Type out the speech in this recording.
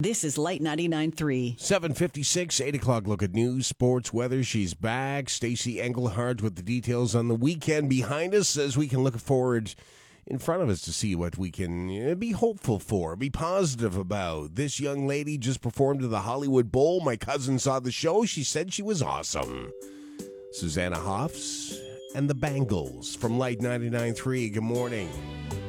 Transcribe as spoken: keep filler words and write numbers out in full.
This is Light ninety-nine point three. seven fifty-six, eight o'clock look at news, sports, weather. She's back. Stacey Engelhardt with the details on the weekend behind us as we can look forward in front of us to see what we can be hopeful for, be positive about. This young lady just performed at the Hollywood Bowl. My cousin saw the show. She said she was awesome. Susanna Hoffs and the Bangles from Light ninety-nine point three. Good morning.